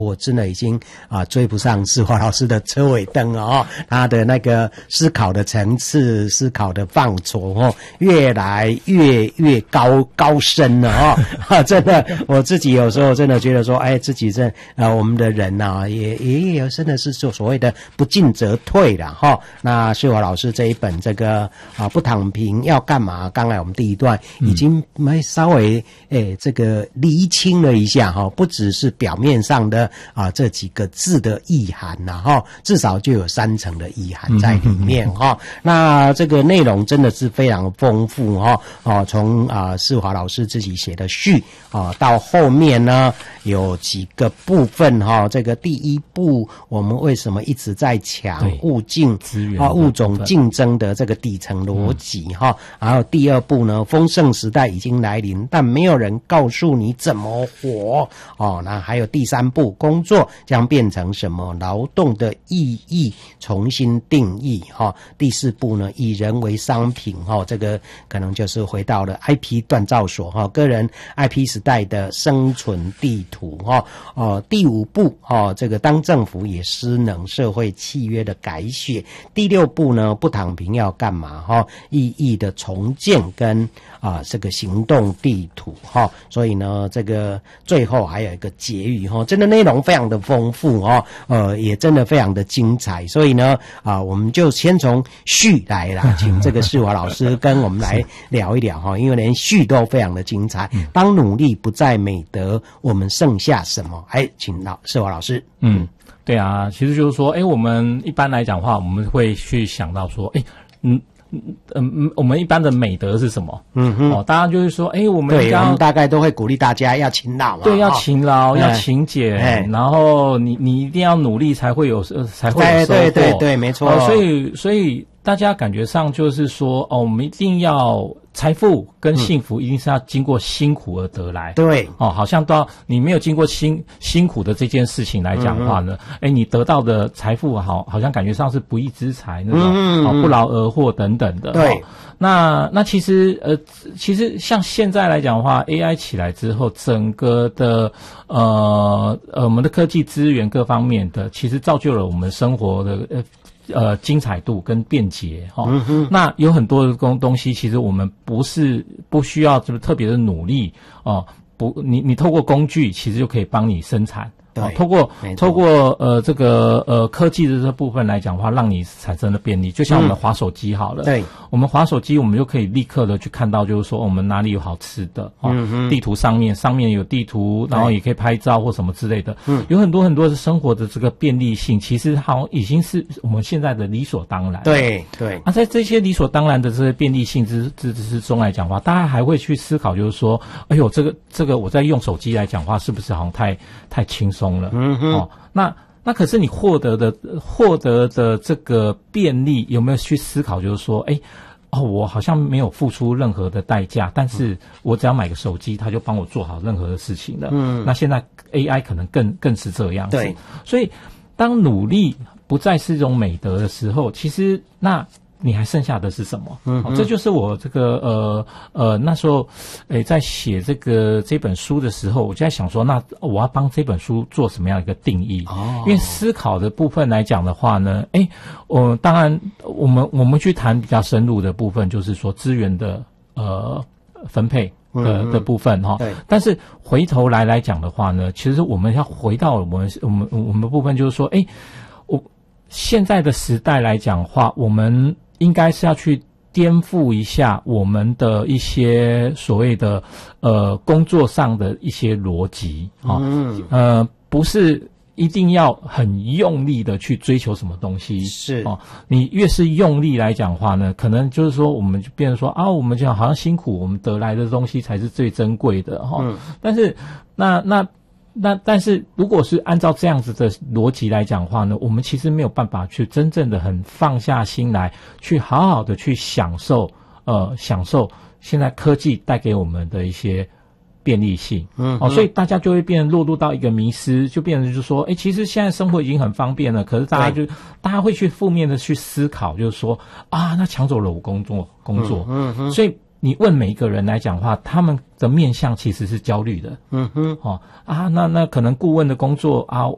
我真的已经追不上世华老师的车尾灯了哦，他的那个思考的层次、思考的范畴哦，越来越高深了哦。真的，我自己有时候真的觉得说，哎，自己我们的人呐，也有真的是所谓的不进则退了哈。那世华老师这一本这个不躺平要干嘛？刚才我们第一段已经稍微这个厘清了一下哈，不只是表面上的这几个字的意涵呐哈，至少就有3层的意涵在里面哈。那这个内容真的是非常丰富哈从世华老师自己写的序到后面呢有几个部分哈。这个第一步，我们为什么一直在抢物种竞争的这个底层逻辑哈。然后第二步呢，丰盛时代已经来临，但没有人告诉你怎么活那还有第3步，工作将变成什么？劳动的意义重新定义第4步呢，以人为商品这个可能就是回到了 IP 锻造所个人 IP 时代的生存地图第5步这个当政府也失能，社会契约的改写。第6步呢，不躺平要干嘛意义的重建跟这个行动地图所以呢，这个最后还有一个结语真的内容非常的丰富也真的非常的精彩。所以呢我们就先从序来啦，请这个世华老师跟我们来聊一聊因为连序都非常的精彩。当努力不再美德，我们剩下什么？请世华老师。 对啊，其实就是说我们一般来讲的话，我们会去想到说我们一般的美德是什么？大家就是说，我们大概都会鼓励大家要勤劳嘛， 对，要勤劳，要勤俭，然后你一定要努力才会有收获。 对，没错。 所以大家感觉上就是说，我们一定要财富跟幸福一定是要经过辛苦而得来。 对， 好像你没有经过辛苦的这件事情来讲的话呢，你得到的财富好像感觉上是不义之财那种，不劳而获等等的。 对， 那其实像现在来讲的话 ，AI 起来之后，整个的我们的科技资源各方面的，其实造就了我们生活的精彩度跟便捷那有很多的东西，其实我们不需要特别的努力你透过工具其实就可以帮你生产。透过这个科技的这部分来讲的话，让你产生了便利。就像我们滑手机好了，对，我们滑手机，我们就可以立刻的去看到，就是说我们哪里有好吃的地图上面有地图，然后也可以拍照或什么之类的。有很多的生活的这个便利性，其实好像已经是我们现在的理所当然。 对。 在这些理所当然的这些便利性之中来讲的话，大家还会去思考，就是说，这个我在用手机来讲的话，是不是好像太轻松了？那可是你获得的这个便利，有没有去思考，就是说，我好像没有付出任何的代价，但是我只要买个手机，它就帮我做好任何的事情了。那现在 AI 可能更是这样子。对，所以当努力不再是一种美德的时候，其实那你还剩下的是什么？这就是我这个那时候在写这本书的时候，我就在想说，那我要帮这本书做什么样的一个定义？因为思考的部分来讲的话呢，当然我们去谈比较深入的部分，就是说资源的分配的部分但是回头来讲的话呢，其实我们要回到我们的部分，就是说，现在的时代来讲的话，我们应该是要去颠覆一下我们的一些所谓的工作上的一些逻辑不是一定要很用力的去追求什么东西，是你越是用力来讲的话呢，可能就是说我们就变成说我们就好像辛苦我们得来的东西才是最珍贵的但是但是如果是按照这样子的逻辑来讲的话呢，我们其实没有办法去真正的很放下心来，去好好的去享受现在科技带给我们的一些便利性。所以大家就会落入到一个迷思，就变成就是说，其实现在生活已经很方便了，可是大家会去负面的去思考，就是说那抢走了我工作，所以你问每一个人来讲的话，他们的面向其实是焦虑的。那可能顾问的工作